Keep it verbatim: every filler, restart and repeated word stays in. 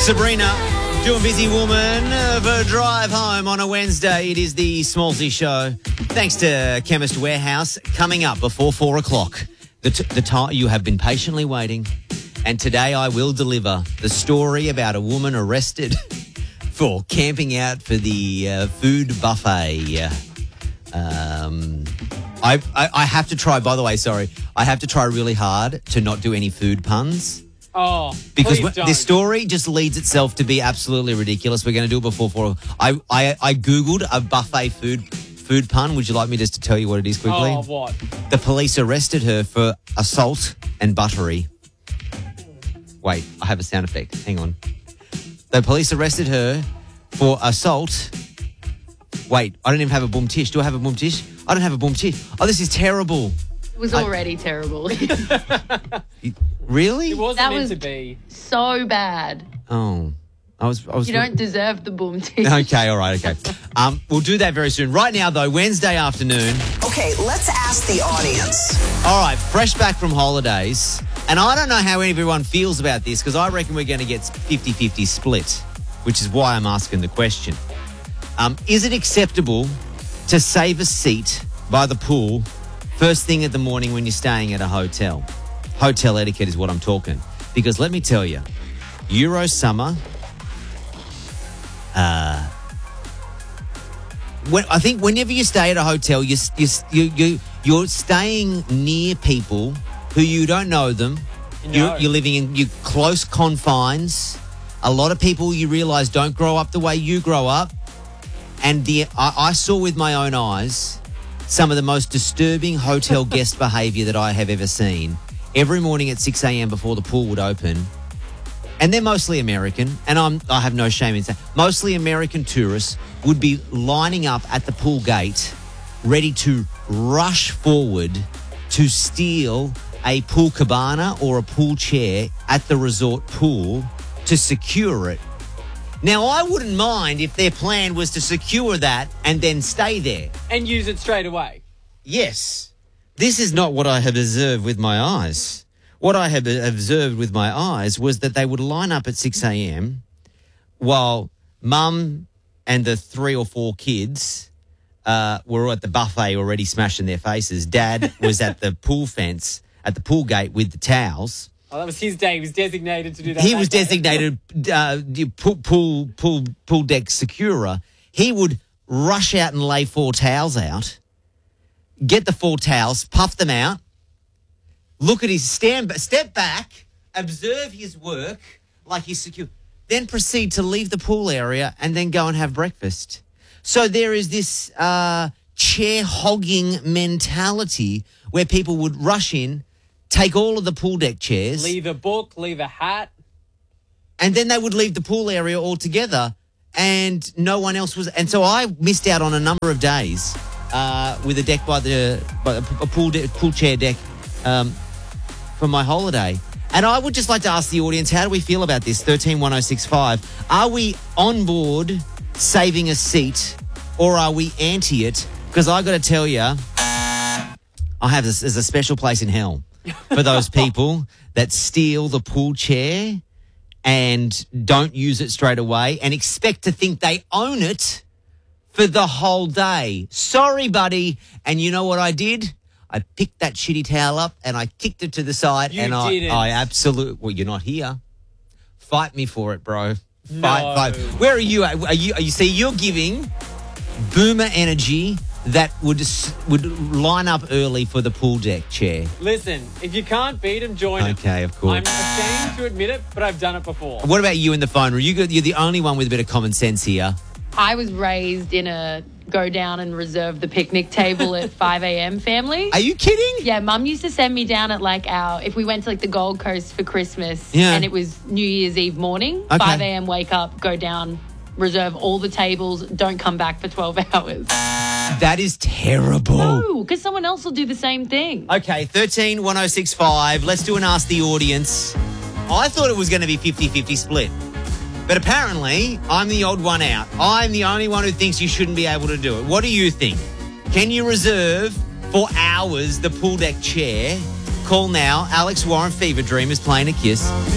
Sabrina, doing Busy Woman for a drive home on a Wednesday. It is the Smallsy Show. Thanks to Chemist Warehouse. Coming up before four o'clock, the, t- the time you have been patiently waiting. And today I will deliver the story about a woman arrested for camping out for the uh, food buffet. Um, I, I I have to try, by the way, sorry, I have to try really hard to not do any food puns. Oh, because please don't. this story just leads itself to be absolutely ridiculous. We're going to do it before four. I, I I googled a buffet food food pun. Would you like me just to tell you what it is quickly? Oh, what? The police arrested her for assault and buttery. Wait, I have a sound effect. Hang on. The police arrested her for assault. Wait, I don't even have a boom tish. Do I have a boom tish? I don't have a boom tish. Oh, this is terrible. It was already I, terrible. Really? It wasn't that meant was to be. So bad. Oh, I was. I was. You don't deserve the boom tish. Okay, all right, okay. Um, we'll do that very soon. Right now, though, Wednesday afternoon. Okay, let's ask the audience. All right, fresh back from holidays, and I don't know how everyone feels about this because I reckon we're going to get fifty-fifty split, which is why I'm asking the question. Um, is it acceptable to save a seat by the pool first thing at the morning when you're staying at a hotel? Hotel etiquette is what I'm talking. Because let me tell you, Euro summer, uh, when, I think whenever you stay at a hotel, you, you, you, you, you're staying near people who you don't know them. No. You're, you're living in your close confines. A lot of people you realise don't grow up the way you grow up. And the I, I saw with my own eyes some of the most disturbing hotel guest behaviour that I have ever seen. Every morning at six a.m. before the pool would open, and they're mostly American, and I'm, I have no shame in saying, mostly American tourists would be lining up at the pool gate, ready to rush forward to steal a pool cabana or a pool chair at the resort pool to secure it. Now, I wouldn't mind if their plan was to secure that and then stay there. And use it straight away. Yes. This is not what I have observed with my eyes. What I have observed with my eyes was that they would line up at six a.m. while mum and the three or four kids uh, were at the buffet already smashing their faces. Dad was at the pool fence, at the pool gate with the towels. Oh, that was his day. He was designated to do that. He that was day. designated uh, pool, pool, pool, pool deck securer. He would rush out and lay four towels out, get the four towels, puff them out, look at his stand, step back, observe his work like he's secure, then proceed to leave the pool area and then go and have breakfast. So there is this uh, chair hogging mentality where people would rush in, take all of the pool deck chairs. Leave a book, leave a hat. And then they would leave the pool area altogether and no one else was. And so I missed out on a number of days uh, with a deck by the, by a pool, de- pool chair deck um, for my holiday. And I would just like to ask the audience, how do we feel about this? thirteen one oh six five. Are we on board saving a seat or are we anti it? Because I got to tell you, I have this, there's a special place in hell for those people that steal the pool chair and don't use it straight away and expect to think they own it for the whole day. Sorry, buddy. And you know what I did? I picked that shitty towel up and I kicked it to the side. You and I, didn't. I absolutely, well, you're not here. Fight me for it, bro. No. Fight, fight. Where are you at? Are you, are you see, you're giving boomer energy that would would line up early for the pool deck chair. Listen, if you can't beat him, join him. Okay, of course. I'm ashamed to admit it, but I've done it before. What about you in the phone room? You got, you're the only one with a bit of common sense here. I was raised in a go down and reserve the picnic table at five a.m. family. Are you kidding? Yeah, Mum used to send me down at like our, if we went to like the Gold Coast for Christmas Yeah. and it was New Year's Eve morning, Okay. five a.m. wake up, go down, reserve all the tables, don't come back for twelve hours. That is terrible. No, because someone else will do the same thing. Okay, thirteen one oh six five. Let's do an Ask the Audience. I thought it was going to be fifty-fifty split. But apparently, I'm the odd one out. I'm the only one who thinks you shouldn't be able to do it. What do you think? Can you reserve for hours the pool deck chair? Call now. Alex Warren, Fever Dream is playing a Kiss.